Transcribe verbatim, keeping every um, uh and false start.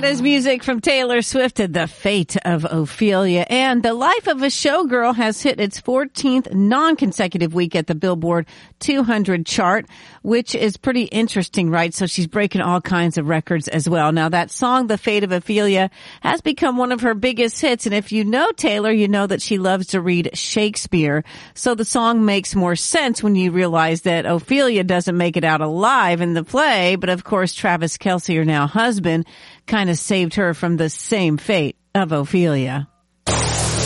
That is music from Taylor Swift and The Fate of Ophelia. And The Life of a Showgirl has hit its fourteenth non-consecutive week at the Billboard two hundred chart, which is pretty interesting, right? So she's breaking all kinds of records as well. Now, that song, The Fate of Ophelia, has become one of her biggest hits. And if you know Taylor, you know that she loves to read Shakespeare. So the song makes more sense when you realize that Ophelia doesn't make it out alive in the play. But of course, Travis Kelce, her now husband, kind of saved her from the same fate of Ophelia.